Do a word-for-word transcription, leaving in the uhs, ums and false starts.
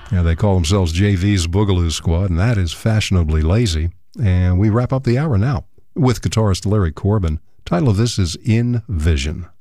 Yeah, they call themselves J V's Boogaloo Squad, and that is fashionably lazy. And we wrap up the hour now with guitarist Larry Corbin. Title of this is In Vision.